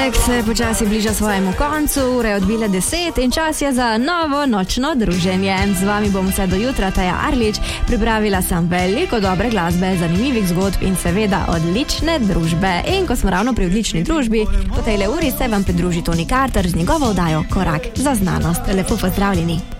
Petek se počasi bliža svojemu koncu, ure je odbile 10 in čas je za novo nočno druženje. Z vami bom vse do jutra, Taja Arlič. Pripravila sem veliko dobre glasbe, zanimivih zgodb in seveda odlične družbe. In ko smo ravno pri odlični družbi, po tejle uri se vam pridruži Toni Carter z njegovo oddajo Korak za znanost. Lepo pozdravljeni.